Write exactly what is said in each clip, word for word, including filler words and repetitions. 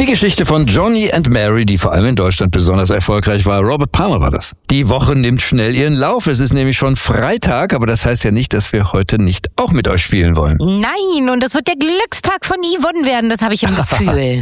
Geschichte von Johnny and Mary, die vor allem in Deutschland besonders erfolgreich war. Robert Palmer war das. Die Woche nimmt schnell ihren Lauf. Es ist nämlich schon Freitag, aber das heißt ja nicht, dass wir heute nicht auch mit euch spielen wollen. Nein, und das wird der Glückstag von Yvonne werden, das habe ich im Gefühl.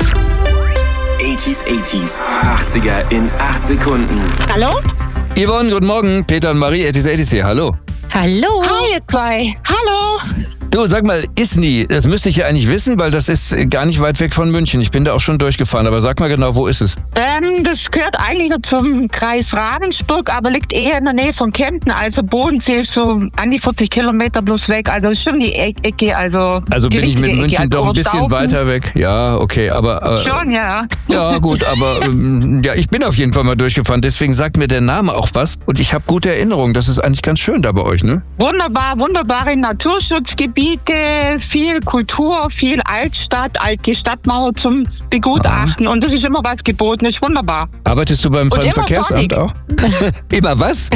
achtziger, achtziger, achtziger in acht Sekunden. Hallo? Yvonne, guten Morgen. Peter und Marie, achtziger, achtziger hier. Hallo. Hallo. Hi, ihr zwei. Hallo. Du, sag mal, Isny, das müsste ich ja eigentlich wissen, weil das ist gar nicht weit weg von München. Ich bin da auch schon durchgefahren, aber sag mal genau, wo ist es? Ähm, das gehört eigentlich zum Kreis Ravensburg, aber liegt eher in der Nähe von Kempten. Also Bodensee ist so an die vierzig Kilometer bloß weg. Also ist schon die e- Ecke, also Also die bin ich mit richtige München Ecke. doch ein Also bisschen Oberstaufen. weiter weg. Ja, okay, aber... aber Schon, ja. Ja, gut, aber ähm, ja, ich bin auf jeden Fall mal durchgefahren. Deswegen sagt mir der Name auch was. Und ich habe gute Erinnerungen. Das ist eigentlich ganz schön da bei euch, ne? Wunderbar, wunderbare Naturschutzgebiete, viel Kultur, viel Altstadt, alte Stadtmauer zum Begutachten. Und das ist immer was geboten, ist wunderbar. Arbeitest du beim Und immer Verkehrsamt Tonic. auch? Immer was?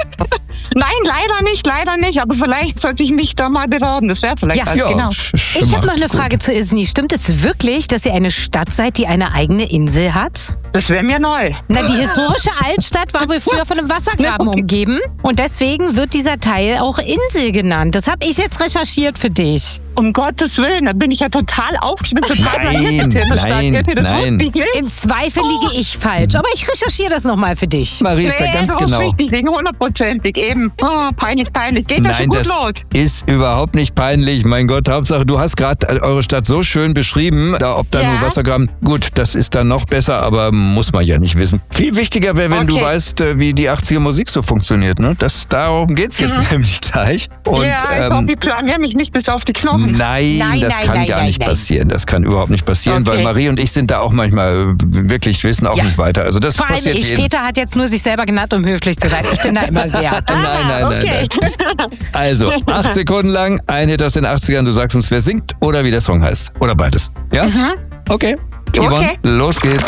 Nein, leider nicht, leider nicht. Aber vielleicht sollte ich mich da mal bewerben. Das wäre vielleicht Ja. was, Ja, genau. sch- sch- Ich habe macht noch eine gut. Frage zu Isny. Stimmt es wirklich, dass ihr eine Stadt seid, die eine eigene Insel hat? Das wäre mir neu. Na, die historische Altstadt war wohl früher von einem Wassergraben Okay. umgeben. Und deswegen wird dieser Teil auch Insel genannt. Das habe ich jetzt recherchiert für dich. Um Gottes Willen, da bin ich ja total aufgeschmissen. Total Nein, verwirrt in der Stadt. nein, Geht mir das nein. wirklich Im jetzt? Zweifel liege ich falsch, aber ich recherchiere das nochmal für dich. Marie ist da Nee, ganz das ist genau. richtig, wegen hundertprozentig eben. Oh, peinlich, peinlich. Geht das Nein, schon gut das los? ist überhaupt nicht peinlich. Mein Gott, Hauptsache, du hast gerade eure Stadt so schön beschrieben. Da, ob da Ja. nur Wassergraben, gut, das ist dann noch besser, aber muss man ja nicht wissen. Viel wichtiger wäre, wenn du Okay. weißt, äh, wie die achtziger Musik so funktioniert. Ne? Das, darum geht's jetzt nämlich gleich. Und, ja, ich ähm, hoffe, ich blamier mich nicht bis auf die Knochen. Nein, Nein, das nein, kann nein, gar nein, nicht nein. passieren. Das kann überhaupt nicht passieren, weil Okay. Marie und ich sind da auch manchmal äh, wirklich, wissen auch Ja. nicht weiter. Also das Vor allem passiert ich, jedem. Peter hat jetzt nur sich selber genannt, um höflich zu sein. Ich bin da immer sehr. Nein, nein, nein, okay. nein. Also, acht Sekunden lang, ein Hit aus den achtzigern. Du sagst uns, wer singt oder wie der Song heißt. Oder beides. Ja? Okay. Yvonne, Okay. los geht's.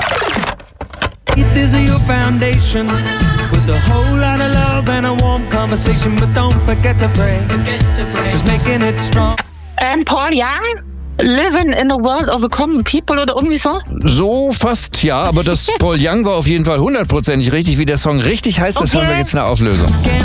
This is your foundation with a whole lot of love and a warm conversation, but don't forget to pray. Just making it strong. Ähm, Paul Young? Living in a world of a common people oder irgendwie so? So fast, ja, aber das Paul Young war auf jeden Fall hundertprozentig richtig, wie der Song richtig heißt. Das Okay. hören wir jetzt in der Auflösung.